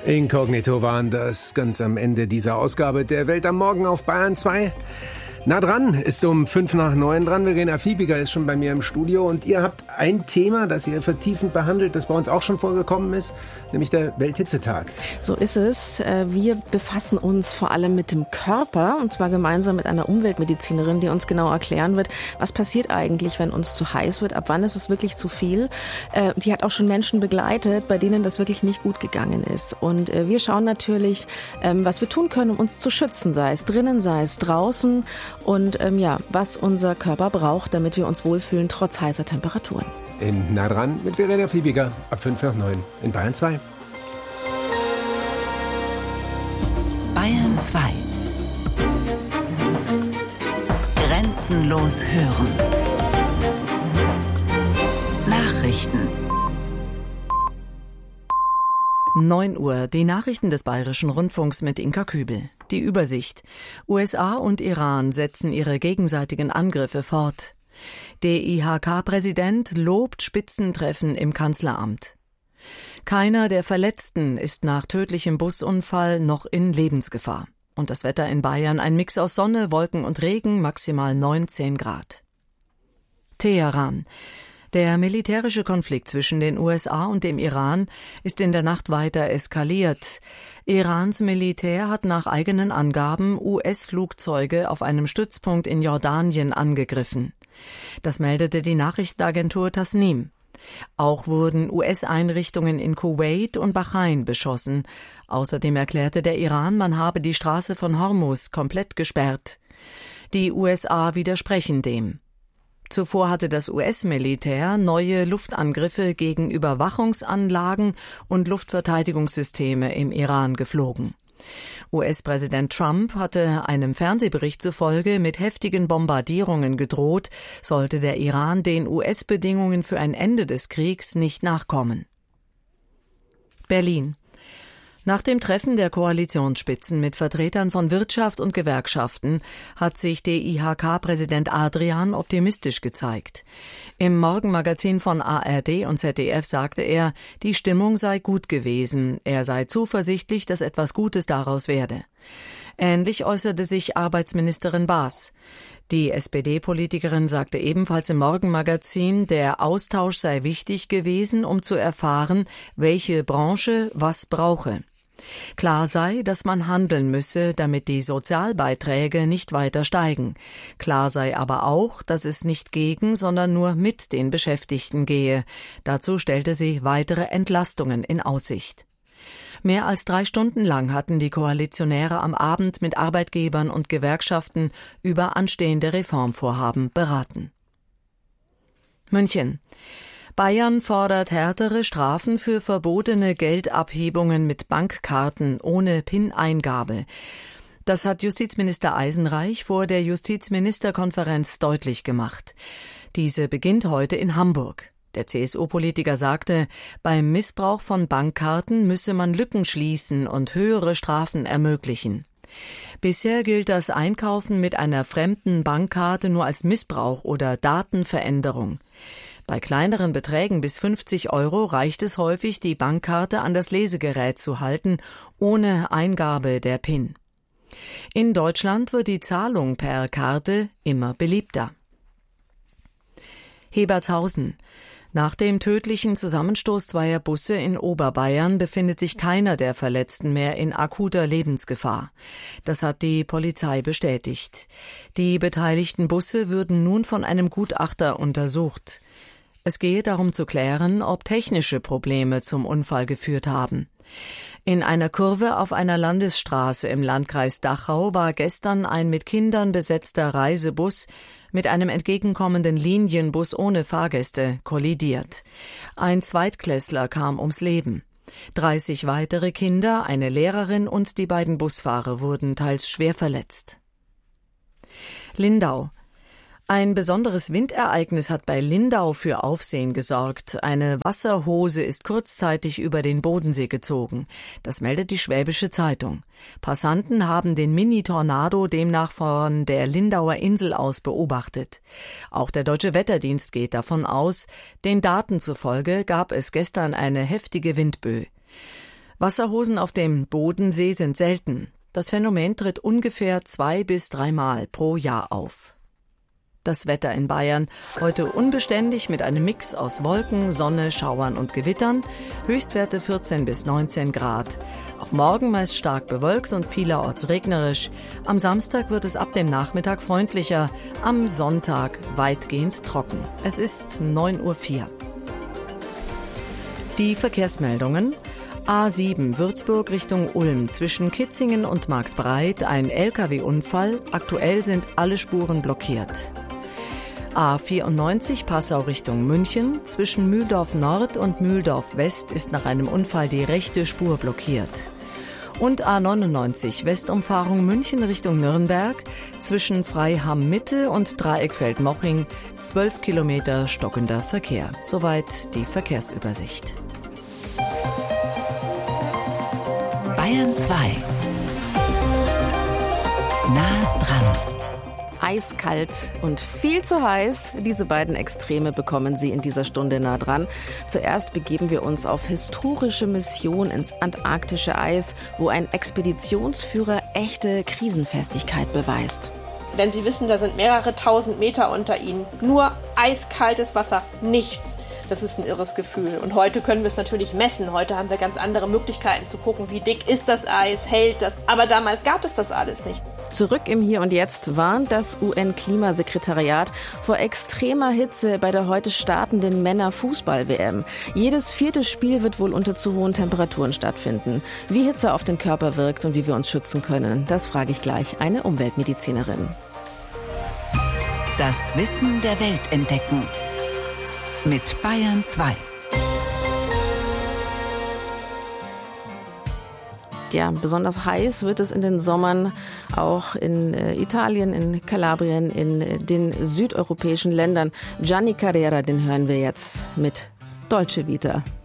Inkognito waren das ganz am Ende dieser Ausgabe der Welt am Morgen auf Bayern 2. Nah dran ist um 8:55 dran. Verena Fiebiger ist schon bei mir im Studio und ihr habt ein Thema, das ihr vertiefend behandelt, das bei uns auch schon vorgekommen ist, nämlich der Welthitzetag. So ist es. Wir befassen uns vor allem mit dem Körper und zwar gemeinsam mit einer Umweltmedizinerin, die uns genau erklären wird, was passiert eigentlich, wenn uns zu heiß wird, ab wann ist es wirklich zu viel. Die hat auch schon Menschen begleitet, bei denen das wirklich nicht gut gegangen ist. Und wir schauen natürlich, was wir tun können, um uns zu schützen, sei es drinnen, sei es draußen. Und was unser Körper braucht, damit wir uns wohlfühlen, trotz heißer Temperaturen. In Nah dran mit Verena Fiebiger ab 8:55 in Bayern 2. Bayern 2. Grenzenlos hören. Nachrichten. 9 Uhr, die Nachrichten des Bayerischen Rundfunks mit Inka Kübel. Die Übersicht. USA und Iran setzen ihre gegenseitigen Angriffe fort. DIHK-Präsident lobt Spitzentreffen im Kanzleramt. Keiner der Verletzten ist nach tödlichem Busunfall noch in Lebensgefahr. Und das Wetter in Bayern ein Mix aus Sonne, Wolken und Regen, maximal 19 Grad. Teheran. Der militärische Konflikt zwischen den USA und dem Iran ist in der Nacht weiter eskaliert. Irans Militär hat nach eigenen Angaben US-Flugzeuge auf einem Stützpunkt in Jordanien angegriffen. Das meldete die Nachrichtenagentur Tasnim. Auch wurden US-Einrichtungen in Kuwait und Bahrain beschossen. Außerdem erklärte der Iran, man habe die Straße von Hormuz komplett gesperrt. Die USA widersprechen dem. Zuvor hatte das US-Militär neue Luftangriffe gegen Überwachungsanlagen und Luftverteidigungssysteme im Iran geflogen. US-Präsident Trump hatte einem Fernsehbericht zufolge mit heftigen Bombardierungen gedroht, sollte der Iran den US-Bedingungen für ein Ende des Kriegs nicht nachkommen. Berlin. Nach dem Treffen der Koalitionsspitzen mit Vertretern von Wirtschaft und Gewerkschaften hat sich DIHK-Präsident Adrian optimistisch gezeigt. Im Morgenmagazin von ARD und ZDF sagte er, die Stimmung sei gut gewesen, er sei zuversichtlich, dass etwas Gutes daraus werde. Ähnlich äußerte sich Arbeitsministerin Baas. Die SPD-Politikerin sagte ebenfalls im Morgenmagazin, der Austausch sei wichtig gewesen, um zu erfahren, welche Branche was brauche. Klar sei, dass man handeln müsse, damit die Sozialbeiträge nicht weiter steigen. Klar sei aber auch, dass es nicht gegen, sondern nur mit den Beschäftigten gehe. Dazu stellte sie weitere Entlastungen in Aussicht. Mehr als 3 Stunden lang hatten die Koalitionäre am Abend mit Arbeitgebern und Gewerkschaften über anstehende Reformvorhaben beraten. München. Bayern fordert härtere Strafen für verbotene Geldabhebungen mit Bankkarten ohne PIN-Eingabe. Das hat Justizminister Eisenreich vor der Justizministerkonferenz deutlich gemacht. Diese beginnt heute in Hamburg. Der CSU-Politiker sagte, beim Missbrauch von Bankkarten müsse man Lücken schließen und höhere Strafen ermöglichen. Bisher gilt das Einkaufen mit einer fremden Bankkarte nur als Missbrauch oder Datenveränderung. Bei kleineren Beträgen bis 50 € reicht es häufig, die Bankkarte an das Lesegerät zu halten, ohne Eingabe der PIN. In Deutschland wird die Zahlung per Karte immer beliebter. Hebertshausen. Nach dem tödlichen Zusammenstoß zweier Busse in Oberbayern befindet sich keiner der Verletzten mehr in akuter Lebensgefahr. Das hat die Polizei bestätigt. Die beteiligten Busse würden nun von einem Gutachter untersucht. Es gehe darum zu klären, ob technische Probleme zum Unfall geführt haben. In einer Kurve auf einer Landesstraße im Landkreis Dachau war gestern ein mit Kindern besetzter Reisebus mit einem entgegenkommenden Linienbus ohne Fahrgäste kollidiert. Ein Zweitklässler kam ums Leben. 30 weitere Kinder, eine Lehrerin und die beiden Busfahrer wurden teils schwer verletzt. Lindau. Ein besonderes Windereignis hat bei Lindau für Aufsehen gesorgt. Eine Wasserhose ist kurzzeitig über den Bodensee gezogen. Das meldet die Schwäbische Zeitung. Passanten haben den Mini-Tornado demnach von der Lindauer Insel aus beobachtet. Auch der Deutsche Wetterdienst geht davon aus. Den Daten zufolge gab es gestern eine heftige Windböe. Wasserhosen auf dem Bodensee sind selten. Das Phänomen tritt ungefähr 2 bis 3 Mal pro Jahr auf. Das Wetter in Bayern heute unbeständig mit einem Mix aus Wolken, Sonne, Schauern und Gewittern. Höchstwerte 14 bis 19 Grad. Auch morgen meist stark bewölkt und vielerorts regnerisch. Am Samstag wird es ab dem Nachmittag freundlicher. Am Sonntag weitgehend trocken. Es ist 9:04 Uhr. Die Verkehrsmeldungen. A7 Würzburg Richtung Ulm zwischen Kitzingen und Marktbreit ein Lkw-Unfall. Aktuell sind alle Spuren blockiert. A94 Passau Richtung München zwischen Mühldorf Nord und Mühldorf West ist nach einem Unfall die rechte Spur blockiert. Und A99 Westumfahrung München Richtung Nürnberg zwischen Freiham Mitte und Dreieckfeld-Moching 12 Kilometer stockender Verkehr. Soweit die Verkehrsübersicht. Bayern 2. Nah dran. Eiskalt und viel zu heiß. Diese beiden Extreme bekommen Sie in dieser Stunde nah dran. Zuerst begeben wir uns auf historische Mission ins antarktische Eis, wo ein Expeditionsführer echte Krisenfestigkeit beweist. Wenn Sie wissen, da sind mehrere tausend Meter unter Ihnen, nur eiskaltes Wasser, nichts. Das ist ein irres Gefühl. Und heute können wir es natürlich messen. Heute haben wir ganz andere Möglichkeiten zu gucken, wie dick ist das Eis, hält das. Aber damals gab es das alles nicht. Zurück im Hier und Jetzt warnt das UN-Klimasekretariat vor extremer Hitze bei der heute startenden Männer-Fußball-WM. Jedes 4. Spiel wird wohl unter zu hohen Temperaturen stattfinden. Wie Hitze auf den Körper wirkt und wie wir uns schützen können, das frage ich gleich eine Umweltmedizinerin. Das Wissen der Welt entdecken. Mit Bayern 2. Ja, besonders heiß wird es in den Sommern auch in Italien, in Kalabrien, in den südeuropäischen Ländern. Gianni Carrera, den hören wir jetzt mit Dolce Vita.